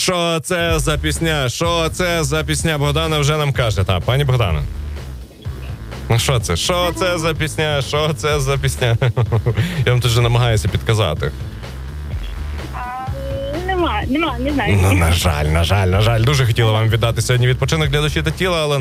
Що це за пісня? Що це за пісня? Богдана вже нам каже. Так, пані Богдана. Ну що це? Що це за пісня? Що це за пісня? Я вам тут вже намагаюся підказати. Нема, не знаю. Ну, на жаль. Дуже хотіла вам віддати сьогодні відпочинок для душі та тіла, але,